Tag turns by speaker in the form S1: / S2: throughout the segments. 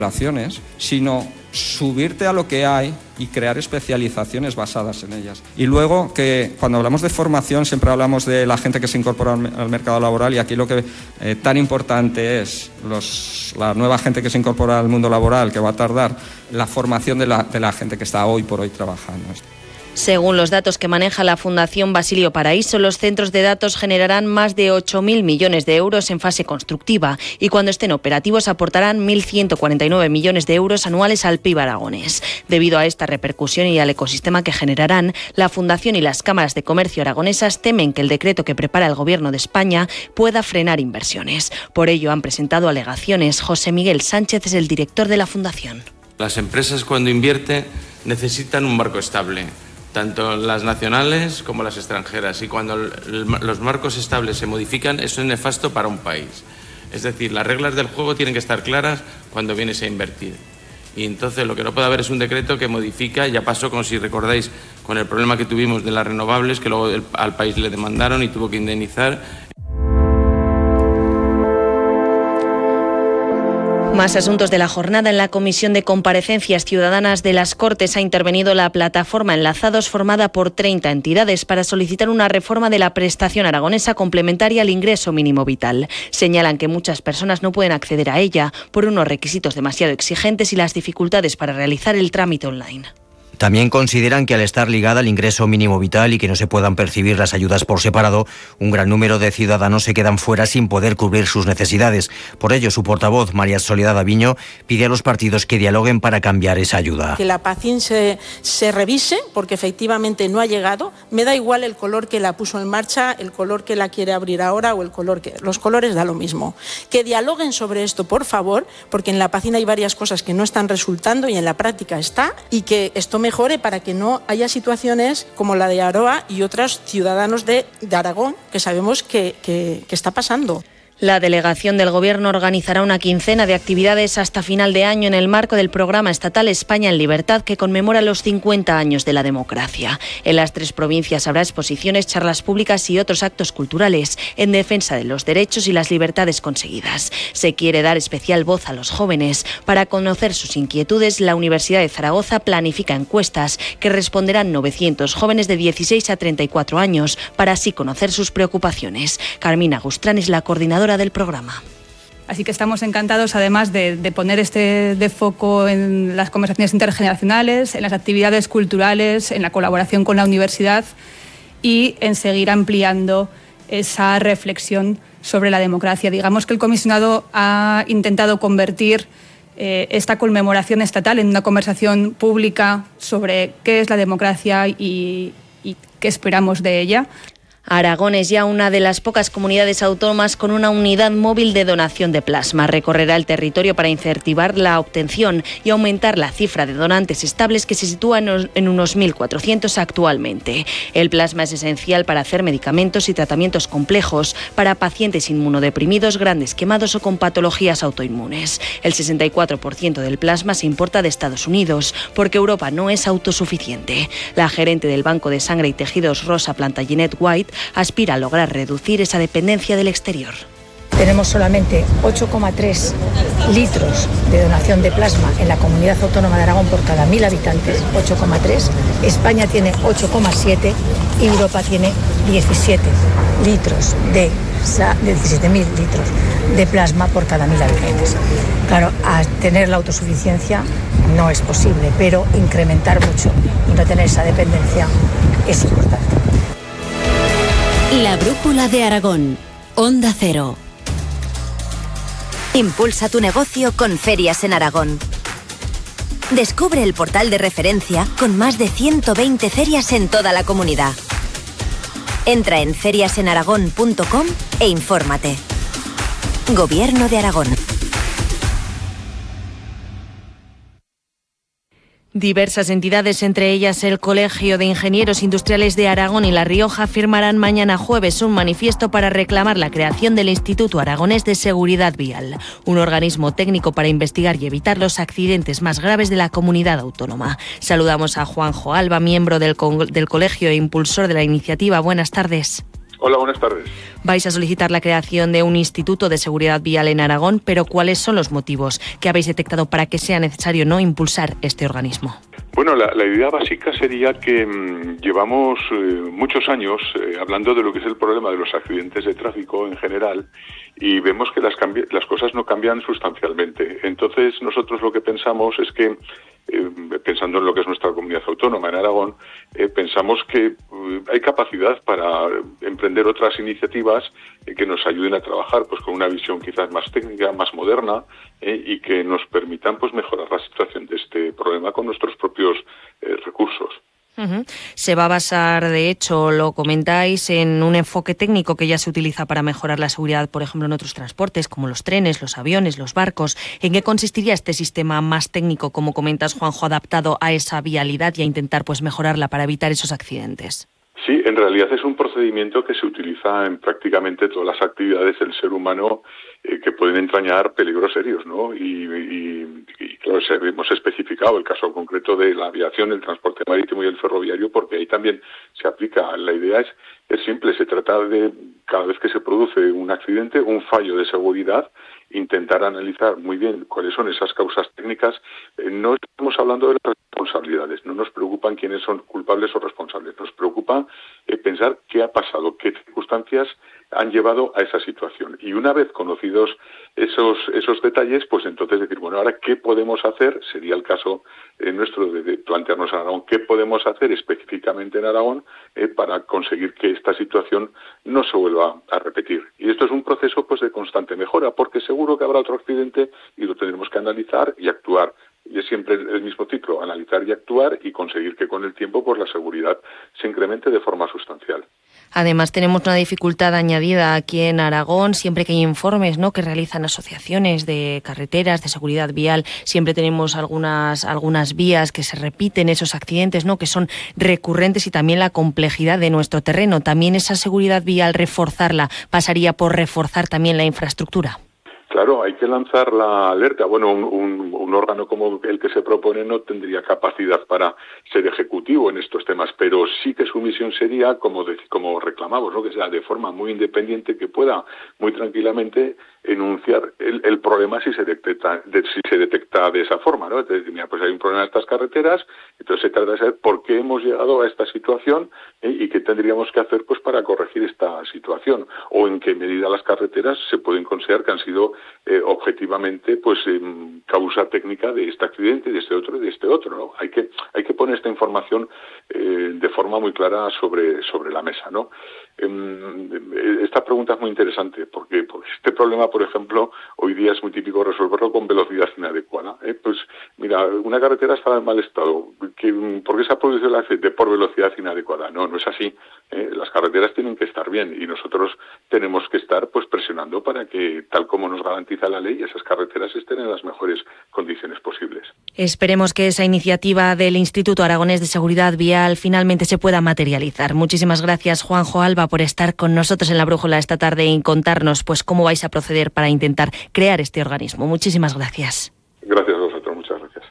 S1: sino subirte a lo que hay y crear especializaciones basadas en ellas. Y luego, que cuando hablamos de formación siempre hablamos de la gente que se incorpora al mercado laboral, y aquí lo que tan importante es la nueva gente que se incorpora al mundo laboral, que va a tardar, la formación de la gente que está hoy por hoy trabajando.
S2: Según los datos que maneja la Fundación Basilio Paraíso, los centros de datos generarán más de 8.000 millones de euros en fase constructiva y cuando estén operativos aportarán 1.149 millones de euros anuales al PIB aragonés. Debido a esta repercusión y al ecosistema que generarán, la Fundación y las cámaras de comercio aragonesas temen que el decreto que prepara el Gobierno de España pueda frenar inversiones. Por ello han presentado alegaciones. José Miguel Sánchez es el director de la Fundación.
S3: Las empresas, cuando invierten, necesitan un marco estable, tanto las nacionales como las extranjeras, y cuando los marcos estables se modifican, eso es nefasto para un país. Es decir, las reglas del juego tienen que estar claras cuando vienes a invertir. Y entonces lo que no puede haber es un decreto que modifica. Ya pasó, como si recordáis, con el problema que tuvimos de las renovables, que luego al país le demandaron y tuvo que indemnizar.
S2: Más asuntos de la jornada. En la Comisión de Comparecencias Ciudadanas de las Cortes ha intervenido la plataforma Enlazados, formada por 30 entidades, para solicitar una reforma de la prestación aragonesa complementaria al ingreso mínimo vital. Señalan que muchas personas no pueden acceder a ella por unos requisitos demasiado exigentes y las dificultades para realizar el trámite online.
S4: También consideran que al estar ligada al ingreso mínimo vital y que no se puedan percibir las ayudas por separado, un gran número de ciudadanos se quedan fuera sin poder cubrir sus necesidades. Por ello, su portavoz, María Soledad Aviño, pide a los partidos que dialoguen para cambiar esa ayuda.
S5: Que la PACIN se revise, porque efectivamente no ha llegado. Me da igual el color que la puso en marcha, el color que la quiere abrir ahora o el color que... Los colores da lo mismo. Que dialoguen sobre esto, por favor, porque en la PACIN hay varias cosas que no están resultando y en la práctica está, y que esto mejore para que no haya situaciones como la de Aroa y otros ciudadanos de Aragón, que sabemos que está pasando.
S2: La delegación del Gobierno organizará una quincena de actividades hasta final de año en el marco del programa estatal España en Libertad, que conmemora los 50 años de la democracia. En las 3 provincias habrá exposiciones, charlas públicas y otros actos culturales en defensa de los derechos y las libertades conseguidas. Se quiere dar especial voz a los jóvenes. Para conocer sus inquietudes, la Universidad de Zaragoza planifica encuestas que responderán 900 jóvenes de 16 a 34 años para así conocer sus preocupaciones. Carmina Gustrán es la coordinadora del programa.
S6: Así que estamos encantados, además de poner de foco en las conversaciones intergeneracionales, en las actividades culturales, en la colaboración con la universidad y en seguir ampliando esa reflexión sobre la democracia. Digamos que el comisionado ha intentado convertir esta conmemoración estatal en una conversación pública sobre qué es la democracia y qué esperamos de ella.
S2: Aragón es ya una de las pocas comunidades autónomas con una unidad móvil de donación de plasma. Recorrerá el territorio para incentivar la obtención y aumentar la cifra de donantes estables, que se sitúa en unos 1.400 actualmente. El plasma es esencial para hacer medicamentos y tratamientos complejos para pacientes inmunodeprimidos, grandes quemados o con patologías autoinmunes. El 64% del plasma se importa de Estados Unidos, porque Europa no es autosuficiente. La gerente del Banco de Sangre y Tejidos Rosa Plantagenet White aspira a lograr reducir esa dependencia del exterior.
S7: Tenemos solamente 8,3 litros de donación de plasma en la comunidad autónoma de Aragón por cada 1.000 habitantes, 8,3. España tiene 8,7 y Europa tiene 17 litros de 17.000 litros de plasma por cada 1.000 habitantes. Claro, a tener la autosuficiencia no es posible, pero incrementar mucho y no tener esa dependencia es importante.
S8: La brújula de Aragón, Onda Cero. Impulsa tu negocio con Ferias en Aragón. Descubre el portal de referencia con más de 120 ferias en toda la comunidad. Entra en feriasenaragón.com e infórmate. Gobierno de Aragón.
S2: Diversas entidades, entre ellas el Colegio de Ingenieros Industriales de Aragón y La Rioja, firmarán mañana jueves un manifiesto para reclamar la creación del Instituto Aragonés de Seguridad Vial, un organismo técnico para investigar y evitar los accidentes más graves de la comunidad autónoma. Saludamos a Juanjo Alba, miembro del colegio e impulsor de la iniciativa. Buenas tardes.
S9: Hola, buenas tardes.
S2: Vais a solicitar la creación de un instituto de seguridad vial en Aragón, pero ¿cuáles son los motivos que habéis detectado para que sea necesario no impulsar este organismo?
S9: Bueno, la idea básica sería que llevamos muchos años hablando de lo que es el problema de los accidentes de tráfico en general y vemos que las cosas no cambian sustancialmente. Entonces nosotros lo que pensamos es que, pensando en lo que es nuestra comunidad autónoma en Aragón, pensamos que hay capacidad para emprender otras iniciativas que nos ayuden a trabajar pues con una visión quizás más técnica, más moderna y que nos permitan pues mejorar la situación de este problema con nuestros propios recursos.
S2: Se va a basar, de hecho, lo comentáis, en un enfoque técnico que ya se utiliza para mejorar la seguridad, por ejemplo, en otros transportes, como los trenes, los aviones, los barcos. ¿En qué consistiría este sistema más técnico, como comentas, Juanjo, adaptado a esa vialidad y a intentar pues mejorarla para evitar esos accidentes?
S9: Sí, en realidad es un procedimiento que se utiliza en prácticamente todas las actividades del ser humano que pueden entrañar peligros serios, ¿no? Y claro, hemos especificado el caso concreto de la aviación, el transporte marítimo y el ferroviario, porque ahí también se aplica. La idea es simple, se trata de, cada vez que se produce un accidente, un fallo de seguridad, intentar analizar muy bien cuáles son esas causas técnicas. No estamos hablando de las responsabilidades, no nos preocupan quiénes son culpables o responsables, nos preocupa pensar qué ha pasado, qué circunstancias han llevado a esa situación. Y una vez conocidos esos detalles, pues entonces decir, bueno, ahora ¿qué podemos hacer? Sería el caso nuestro de plantearnos en Aragón, ¿qué podemos hacer específicamente en Aragón para conseguir que esta situación no se vuelva a repetir? Y esto es un proceso pues de constante mejora, porque seguro que habrá otro accidente y lo tendremos que analizar y actuar. Y es siempre el mismo ciclo, analizar y actuar y conseguir que con el tiempo pues la seguridad se incremente de forma sustancial.
S2: Además, tenemos una dificultad añadida aquí en Aragón. Siempre que hay informes, ¿no?, que realizan asociaciones de carreteras, de seguridad vial, siempre tenemos algunas vías que se repiten, esos accidentes, ¿no?, que son recurrentes, y también la complejidad de nuestro terreno. También esa seguridad vial, reforzarla, pasaría por reforzar también la infraestructura.
S9: Claro, hay que lanzar la alerta. Bueno, un órgano como el que se propone no tendría capacidad para ser ejecutivo en estos temas, pero sí que su misión sería, como reclamamos, ¿no?, que sea de forma muy independiente, que pueda muy tranquilamente enunciar el problema si se detecta de esa forma, ¿no? Entonces, mira, pues hay un problema en estas carreteras, entonces se trata de saber por qué hemos llegado a esta situación y qué tendríamos que hacer pues para corregir esta situación, o en qué medida las carreteras se pueden considerar que han sido objetivamente pues causa técnica de este accidente, de este otro y de este otro, ¿no? Hay que poner esta información de forma muy clara sobre la mesa, ¿no? Esta pregunta es muy interesante porque este problema, por ejemplo, hoy día es muy típico resolverlo con velocidad inadecuada. Pues mira, una carretera está en mal estado. ¿Por qué se ha producido el accidente? Por velocidad inadecuada. No es así. Las carreteras tienen que estar bien y nosotros tenemos que estar pues presionando para que, tal como nos garantiza la ley, esas carreteras estén en las mejores condiciones posibles.
S2: Esperemos que esa iniciativa del Instituto Aragonés de Seguridad Vial finalmente se pueda materializar. Muchísimas gracias, Juanjo Alba, por estar con nosotros en La Brújula esta tarde y contarnos pues cómo vais a proceder para intentar crear este organismo. Muchísimas gracias.
S9: Gracias a vosotros, muchas gracias.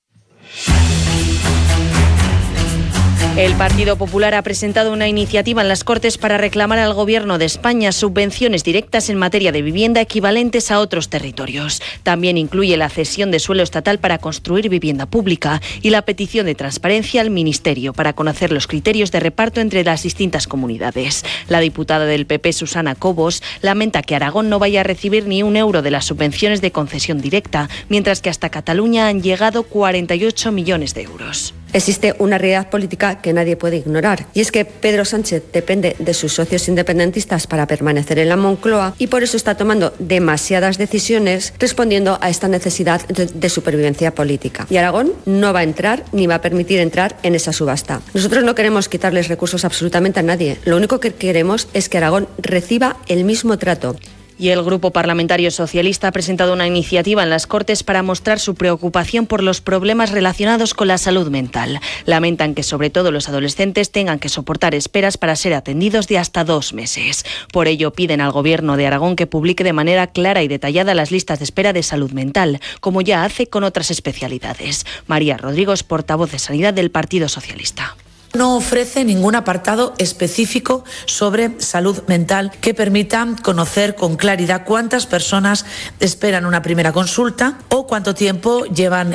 S2: El Partido Popular ha presentado una iniciativa en las Cortes para reclamar al Gobierno de España subvenciones directas en materia de vivienda equivalentes a otros territorios. También incluye la cesión de suelo estatal para construir vivienda pública y la petición de transparencia al Ministerio para conocer los criterios de reparto entre las distintas comunidades. La diputada del PP, Susana Cobos, lamenta que Aragón no vaya a recibir ni un euro de las subvenciones de concesión directa, mientras que hasta Cataluña han llegado 48 millones de euros.
S10: Existe una realidad política que nadie puede ignorar, y es que Pedro Sánchez depende de sus socios independentistas para permanecer en la Moncloa, y por eso está tomando demasiadas decisiones respondiendo a esta necesidad de supervivencia política. Y Aragón no va a entrar ni va a permitir entrar en esa subasta. Nosotros no queremos quitarles recursos absolutamente a nadie. Lo único que queremos es que Aragón reciba el mismo trato.
S2: Y el Grupo Parlamentario Socialista ha presentado una iniciativa en las Cortes para mostrar su preocupación por los problemas relacionados con la salud mental. Lamentan que sobre todo los adolescentes tengan que soportar esperas para ser atendidos de hasta 2 meses. Por ello piden al Gobierno de Aragón que publique de manera clara y detallada las listas de espera de salud mental, como ya hace con otras especialidades. María Rodríguez, portavoz de Sanidad del Partido Socialista.
S11: No ofrece ningún apartado específico sobre salud mental que permita conocer con claridad cuántas personas esperan una primera consulta o cuánto tiempo llevan